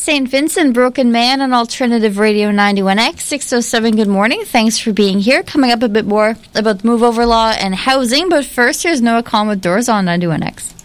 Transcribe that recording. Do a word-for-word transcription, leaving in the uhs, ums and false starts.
Saint Vincent, Broken Man on Alternative Radio ninety-one X, six oh seven, good morning. Thanks for being here. Coming up a bit more about move-over law and housing, but first, here's Noah Kahn with Doors on ninety-one X.